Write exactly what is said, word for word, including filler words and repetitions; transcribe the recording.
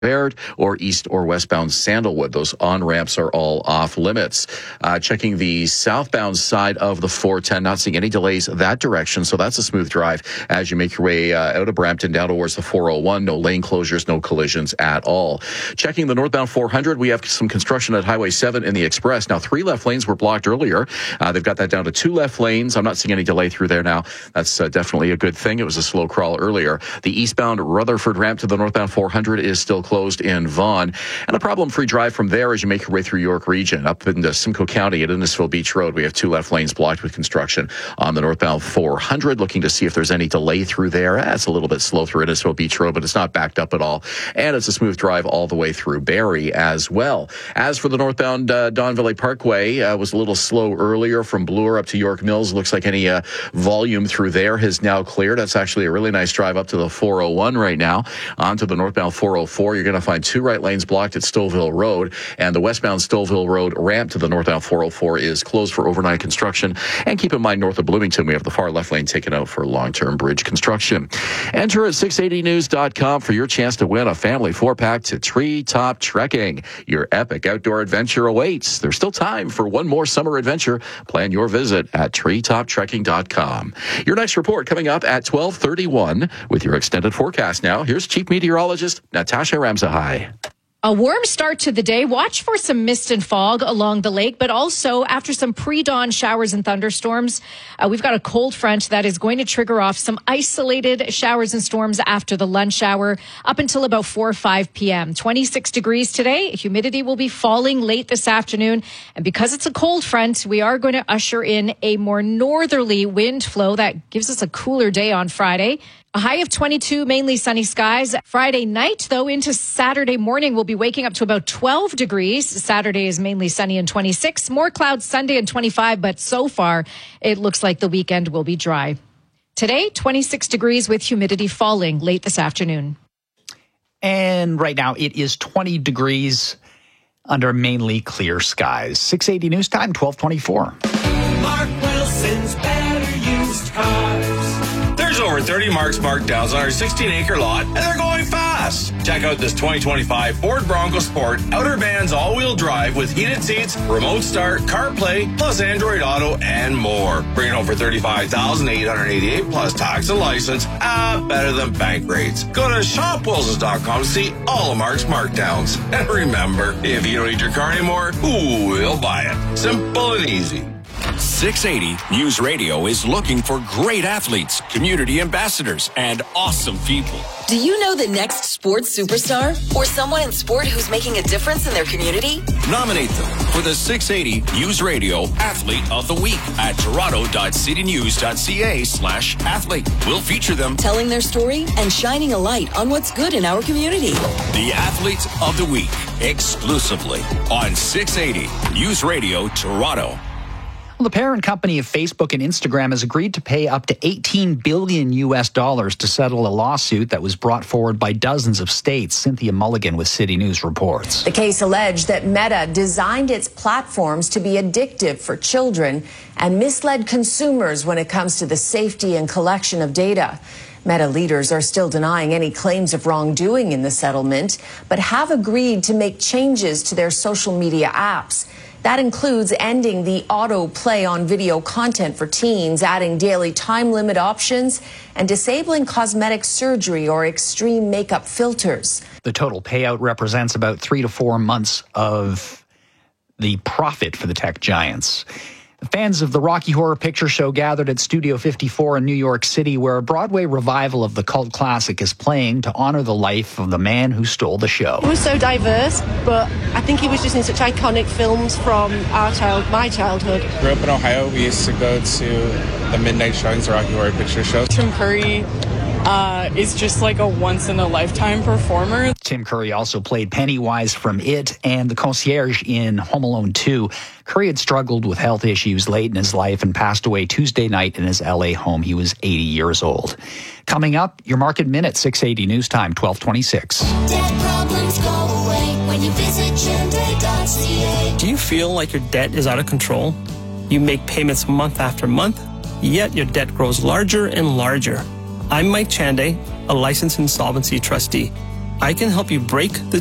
Baird or east or westbound Sandalwood. Those on-ramps are all off limits. Uh, checking the southbound side of the four ten, not seeing any delays that direction, so that's a smooth drive as you make your way uh, out of Brampton down towards the four oh one. No lane closures, no collisions at all. Checking the northbound four hundred, we have some construction at Highway seven in the Express. Now, three left lanes were blocked earlier. Uh, they've got that down to two left lanes. I'm not seeing any delay through there now. That's uh, definitely a good thing. It was a slow crawl earlier. The eastbound Rutherford ramp to the northbound four hundred is still closed in Vaughan. And a problem-free drive from there as you make your way through York Region. Up into Simcoe County at Innisfil Beach Road, we have two left lanes blocked with construction on the northbound four hundred. Looking to see if there's any delay through there. Eh, it's a little bit slow through Innisfil Beach Road, but it's not backed up at all. And it's a smooth drive all the way through Barrie as well. As for the northbound uh, Don Valley Parkway, uh, was a little slow earlier from Bloor up to York Mills. Looks like any uh, volume through there has now cleared. That's actually a really nice drive up to the four oh one right now. Onto the northbound four oh four, you're going to find two right lanes blocked at Stouffville Road, and the westbound Stouffville Road ramp to the northbound four oh four is closed for overnight construction. And keep in mind, north of Bloomington, we have the far left lane taken out for long-term bridge construction. Enter at six eighty news dot com for your chance to win a family four-pack to Treetop Trekking. Your epic outdoor adventure awaits. There's still time for one more summer adventure. Plan your visit at treetop trekking dot com. Your next report coming up at twelve thirty-one with your extended forecast now. Here's Chief Meteorologist Natasha Ramsahai. A warm start to the day. Watch for some mist and fog along the lake, but also after some pre-dawn showers and thunderstorms, uh, we've got a cold front that is going to trigger off some isolated showers and storms after the lunch hour up until about four or five p.m. twenty-six degrees today. Humidity will be falling late this afternoon. And because it's a cold front, we are going to usher in a more northerly wind flow that gives us a cooler day on Friday. A high of twenty-two, mainly sunny skies. Friday night, though, into Saturday morning, we'll be waking up to about twelve degrees. Saturday is mainly sunny and twenty-six. More clouds Sunday and twenty-five, but so far, it looks like the weekend will be dry. Today, twenty-six degrees with humidity falling late this afternoon. And right now, it is twenty degrees under mainly clear skies. six eighty News Time, twelve twenty-four. Mark Wilson's Better Used Cars. There's over thirty Mark's markdowns on our sixteen acre lot, and they're going fast. Check out this twenty twenty-five Ford Bronco Sport Outer Bands all-wheel drive with heated seats, remote start, CarPlay, plus Android Auto, and more. Bringing over thirty-five thousand eight hundred eighty-eight dollars plus tax and license. Ah, better than bank rates. Go to shop wilsons dot com to see all of Mark's markdowns. And remember, if you don't need your car anymore, who will buy it? Simple and easy. six eighty News Radio is looking for great athletes, community ambassadors, and awesome people. Do you know the next sports superstar or someone in sport who's making a difference in their community? Nominate them for the six eighty News Radio Athlete of the Week at toronto dot city news dot c a slash athlete. We'll feature them telling their story and shining a light on what's good in our community. The Athlete of the Week, exclusively on six eighty News Radio Toronto. Well, the parent company of Facebook and Instagram has agreed to pay up to eighteen billion U S dollars to settle a lawsuit that was brought forward by dozens of states. Cynthia Mulligan with City News reports. The case alleged that Meta designed its platforms to be addictive for children and misled consumers when it comes to the safety and collection of data. Meta leaders are still denying any claims of wrongdoing in the settlement, but have agreed to make changes to their social media apps. That includes ending the autoplay on video content for teens, adding daily time limit options, and disabling cosmetic surgery or extreme makeup filters. The total payout represents about three to four months of the profit for the tech giants. Fans of the Rocky Horror Picture Show gathered at Studio fifty-four in New York City, where a Broadway revival of the cult classic is playing to honor the life of the man who stole the show. It was so diverse, but I think he was just in such iconic films from our child, my childhood. I grew up in Ohio. We used to go to the midnight showings of Rocky Horror Picture Show. Tim Curry uh, is just like a once-in-a-lifetime performer. Tim Curry also played Pennywise from It and the concierge in Home Alone two. Curry had struggled with health issues late in his life and passed away Tuesday night in his L A home. He was eighty years old. Coming up, your Market Minute, six eighty News Time, twelve twenty-six. Debt problems go away when you visit Chende dot c a. Do you feel like your debt is out of control? You make payments month after month, yet your debt grows larger and larger. I'm Mike Chande, a licensed insolvency trustee. I can help you break the